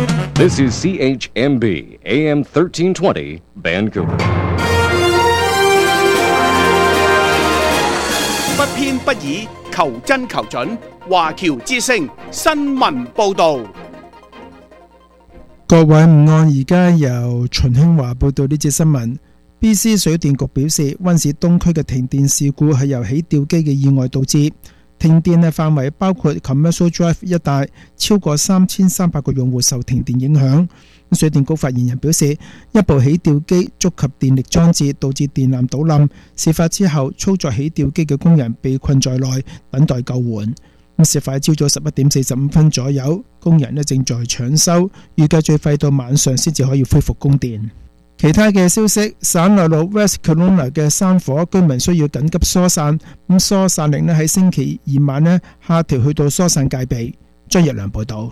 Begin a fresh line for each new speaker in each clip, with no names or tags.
This is CHMB AM 1320 Vancouver。
不偏不倚，求真求準。華僑之聲新聞報導。
各位午安，而家由秦興華報道呢節新聞。BC 水電局表示，溫市東區嘅停電事故係由起吊機嘅意外導致。停電嘅範圍包括 Commercial Drive 一帶，超過3300個用戶受停電影響。水電局發言人表示，一部起吊機觸及電力裝置，導致電纜倒冧。事發之後，操作起吊機嘅工人被困在內，等待救援。事發朝早11點45分左右，工人正在搶修，預計最快到晚上先至可以恢復供電。其他嘅消息，省內陸 West Kelowna 嘅山火，居民需要緊急疏散。疏散令喺星期二晚下調去到疏散戒備。張日良報導。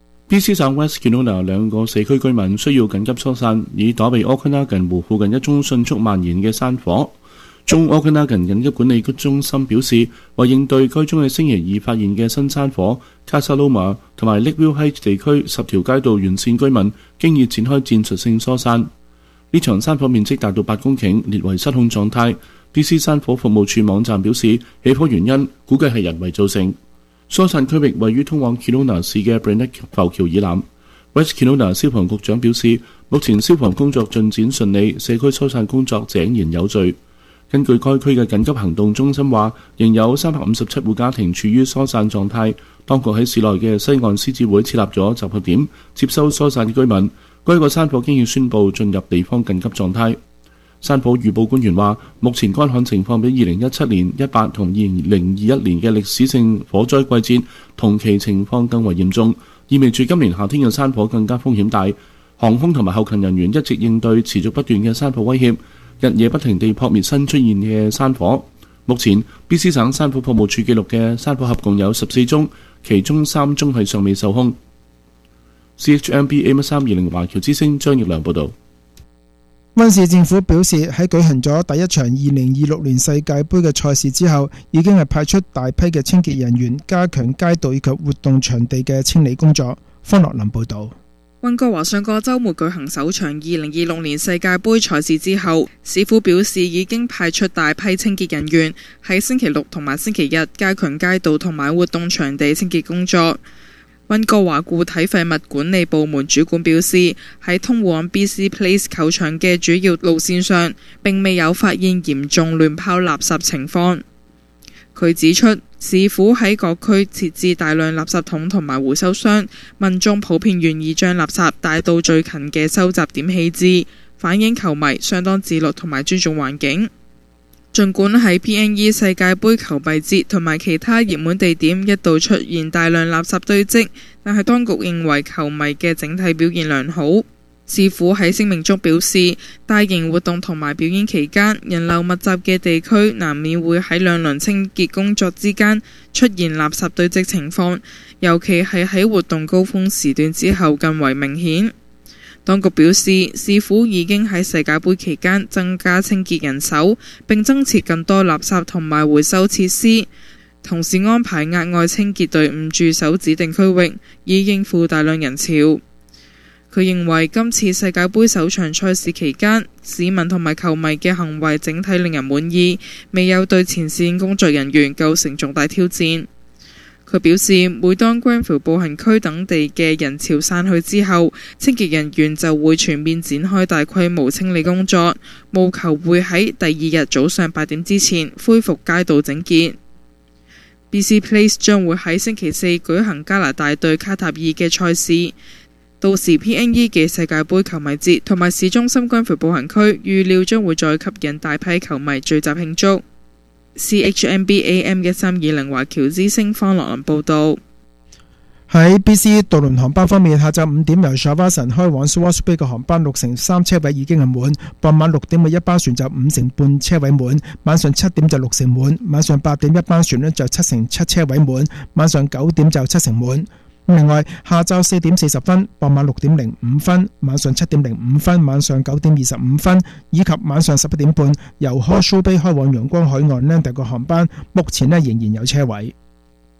BC 省 West Kelowna 兩個社區居民需要緊急疏散，以躲避 Okanagan 湖附近一宗迅速蔓延嘅山火。中 Okanagan 緊急管理中心表示，為應對該宗喺星期二發現嘅新山火， Casaloma 同埋 Lakeville Heights 地區10條街道沿線居民經已展開戰術性疏散。呢場山火面積達到8公頃，列為失控狀態。BC 山火服務處網站表示，起火原因估計係人為造成。疏散區域位於通往 Kelowna 市嘅 Burnett 浮橋以南。West Kelowna 消防局長表示，目前消防工作進展順利，社區疏散工作井然有序。根據該區嘅緊急行動中心話，仍有357戶家庭處於疏散狀態。當局喺市內嘅西岸獅子會設立咗集合點，接收疏散居民。該個山火經已宣布進入地方緊急狀態。山火預報官員話，目前乾旱情況比2017年、18同2021年嘅歷史性火災季節同期情況更為嚴重，意味住今年夏天嘅山火更加風險大。航空同埋後勤人員一直應對持續不斷嘅山火威脅，日夜不停地撲滅新出現嘅山火。目前 BC 省山火服務處記錄嘅山火合共有14宗，其中3宗係尚未受控。CHMB AM1320 華僑之聲張業良報導。
溫市政府表示，喺舉行咗第一場2026年世界盃嘅賽事之後，已經係派出大批嘅清潔人員，加強街道以及活動場地嘅清理工作。方樂林報導。
溫哥華上個週末舉行首場2026年世界盃賽事之後，市府表示已經派出大批清潔人員喺星期六同埋星期日加強街道同埋活動場地清潔工作。溫哥華固體廢物管理部門主管表示，喺通往 BC Place 球場嘅主要路線上，並未有發現嚴重亂拋垃圾情況。佢指出，市府喺各區設置大量垃圾桶同埋回收箱，民眾普遍願意將垃圾帶到最近嘅收集點棄置，反映球迷相當自律同埋尊重環境。儘管喺 PNE 世界盃球迷節同埋其他熱門地點一度出現大量垃圾堆積，但係當局認為球迷嘅整體表現良好。市府喺聲明中表示，大型活動同埋表演期間，人流密集嘅地區難免會喺兩輪清潔工作之間出現垃圾堆積情況，尤其係喺活動高峰時段之後更為明顯。當局表示，市府已經喺世界盃期間增加清潔人手，並增設更多垃圾同埋回收設施，同時安排額外清潔隊伍駐守指定區域，以應付大量人潮。佢認為今次世界盃首場賽事期間，市民同埋球迷嘅行為整體令人滿意，未有對前線工作人員構成重大挑戰。佢表示，每當 Granville 步行區等地嘅人潮散去之後，清潔人員就會全面展開大規模清理工作，務求會喺第二日早上8點之前恢復街道整潔。BC Place 將會喺星期4舉行加拿大對卡塔爾嘅賽事，到時 PNE 嘅世界盃球迷節同埋市中心 Granville 步行區預料將會再吸引大批球迷聚集慶祝。CHMB AM 1320華僑之聲方樂林報導。
喺 BC 渡輪航班方面，下晝5點由 Shawson 開往 Swartz Bay 嘅航班63%車位已經係滿，傍晚6點嘅一班船就5成半車位滿，晚上7點就6成滿，晚上8點一班船就7成7車位滿，晚上9點就7成滿。另外，下晝4點40分、傍晚6點05分、晚上7點05分、晚上9點25分，以及晚上11點半由 Horseshoe Bay 開往陽光海岸 Lander 嘅航班，目前仍然有車位。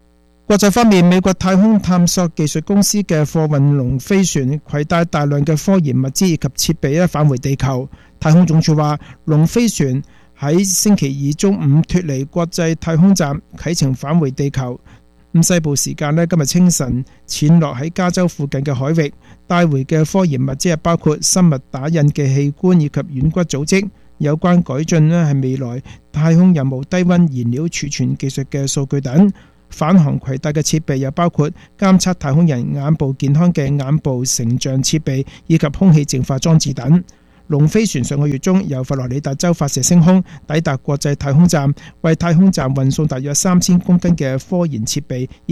國際方面，美國太空探索技術公司嘅貨運龍飛船攜帶大量嘅科研物資以及設備返回地球。太空總署話，龍飛船喺星期二中午脫離國際太空站，啟程返回地球。西部時間今日清晨潛落喺加州附近嘅海域，帶回嘅科研物資包括生物打印嘅器官以及軟骨組織。有關改進係未來太空任務低溫燃料儲存技術嘅數據等。返航攜帶嘅設備又包括監測太空人眼部健康嘅眼部成像設備以及空氣淨化裝置等。龍飛船上個月中由佛羅里達州發射升空，抵達國際太空站，為太空站運送大約3000公斤嘅科研設備。